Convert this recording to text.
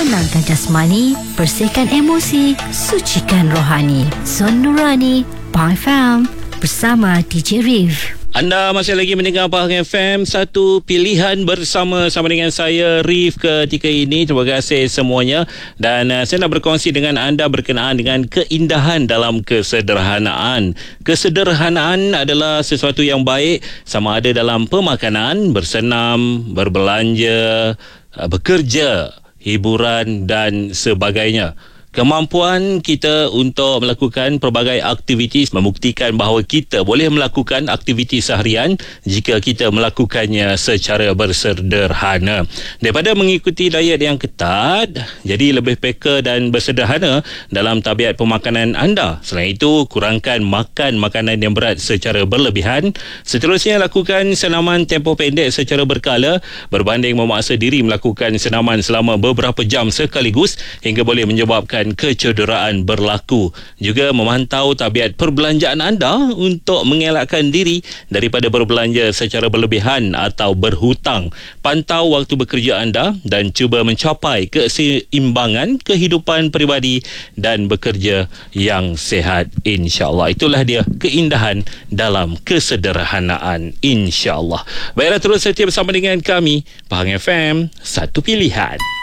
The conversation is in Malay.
tenangkan jasmani, bersihkan emosi, sucikan rohani. Zon Nurani, Pahang FM, bersama DJ Rif. Anda masih lagi mendengar Pahang FM, satu pilihan bersama dengan saya Rif ketika ini. Terima kasih semuanya. Dan saya nak berkongsi dengan anda berkenaan dengan keindahan dalam kesederhanaan. Kesederhanaan adalah sesuatu yang baik, sama ada dalam pemakanan, bersenam, berbelanja, bekerja, hiburan dan sebagainya. Kemampuan kita untuk melakukan pelbagai aktiviti membuktikan bahawa kita boleh melakukan aktiviti seharian jika kita melakukannya secara bersederhana. Daripada mengikuti diet yang ketat, jadi lebih peka dan bersederhana dalam tabiat pemakanan anda. Selain itu, kurangkan makan makanan yang berat secara berlebihan. Seterusnya, lakukan senaman tempoh pendek secara berkala berbanding memaksa diri melakukan senaman selama beberapa jam sekaligus hingga boleh menyebabkan kecederaan berlaku. Juga memantau tabiat perbelanjaan anda untuk mengelakkan diri daripada berbelanja secara berlebihan atau berhutang. Pantau waktu bekerja anda dan cuba mencapai keseimbangan kehidupan peribadi dan bekerja yang sihat, insya-Allah. Itulah dia keindahan dalam kesederhanaan, insya-Allah. Baiklah, terus setia bersama dengan kami Pahang FM, satu pilihan.